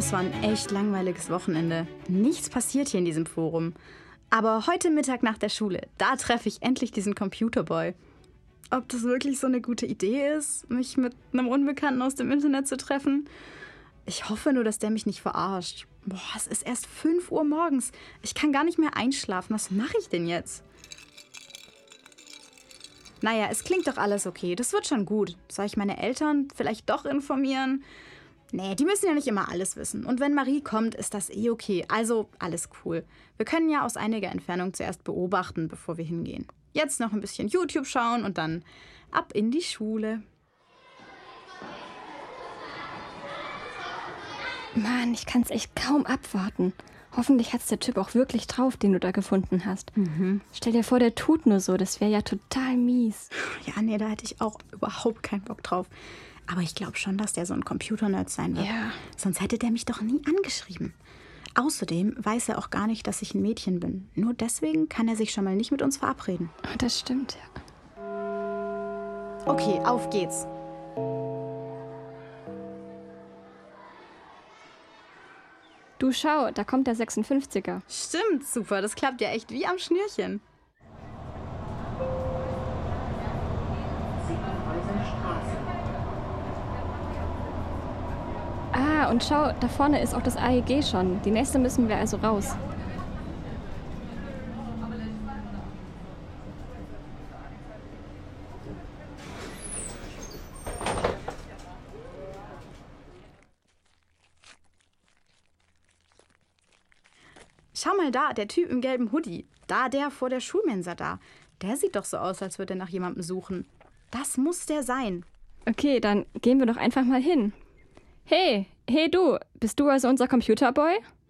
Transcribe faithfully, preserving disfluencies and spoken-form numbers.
Das war ein echt langweiliges Wochenende. Nichts passiert hier in diesem Forum. Aber heute Mittag nach der Schule, da treffe ich endlich diesen Computerboy. Ob das wirklich so eine gute Idee ist, mich mit einem Unbekannten aus dem Internet zu treffen? Ich hoffe nur, dass der mich nicht verarscht. Boah, es ist erst fünf Uhr morgens. Ich kann gar nicht mehr einschlafen. Was mache ich denn jetzt? Naja, es klingt doch alles okay. Das wird schon gut. Soll ich meine Eltern vielleicht doch informieren? Nee, die müssen ja nicht immer alles wissen. Und wenn Marie kommt, ist das eh okay. Also alles cool. Wir können ja aus einiger Entfernung zuerst beobachten, bevor wir hingehen. Jetzt noch ein bisschen YouTube schauen und dann ab in die Schule. Mann, ich kann es echt kaum abwarten. Hoffentlich hat's der Typ auch wirklich drauf, den du da gefunden hast. Mhm. Stell dir vor, der tut nur so. Das wäre ja total mies. Ja, nee, da hätte ich auch überhaupt keinen Bock drauf. Aber ich glaube schon, dass der so ein Computernerd sein wird. Ja. Sonst hätte der mich doch nie angeschrieben. Außerdem weiß er auch gar nicht, dass ich ein Mädchen bin. Nur deswegen kann er sich schon mal nicht mit uns verabreden. Das stimmt, ja. Okay, auf geht's. Du schau, da kommt der sechsundfünfziger. Stimmt, super. Das klappt ja echt wie am Schnürchen. Ah, und schau, da vorne ist auch das A E G schon. Die nächste müssen wir also raus. Schau mal da, der Typ im gelben Hoodie. Da der vor der Schulmensa da. Der sieht doch so aus, als würde er nach jemandem suchen. Das muss der sein. Okay, dann gehen wir doch einfach mal hin. Hey, hey du, bist du also unser Computerboy?